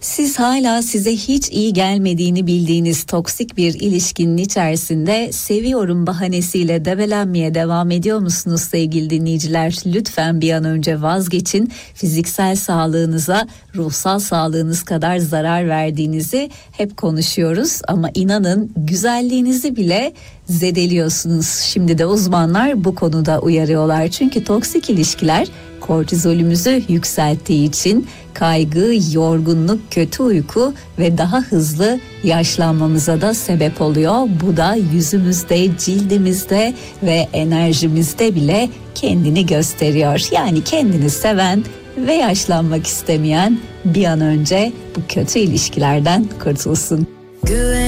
Siz hala size hiç iyi gelmediğini bildiğiniz toksik bir ilişkinin içerisinde seviyorum bahanesiyle debelenmeye devam ediyor musunuz sevgili dinleyiciler? Lütfen bir an önce vazgeçin. Fiziksel sağlığınıza, ruhsal sağlığınız kadar zarar verdiğinizi hep konuşuyoruz ama inanın güzelliğinizi bile zedeliyorsunuz. Şimdi de uzmanlar bu konuda uyarıyorlar. Çünkü toksik ilişkiler kortizolümüzü yükselttiği için kaygı, yorgunluk, kötü uyku ve daha hızlı yaşlanmamıza da sebep oluyor. Bu da yüzümüzde, cildimizde ve enerjimizde bile kendini gösteriyor. Yani kendini seven ve yaşlanmak istemeyen bir an önce bu kötü ilişkilerden kurtulsun.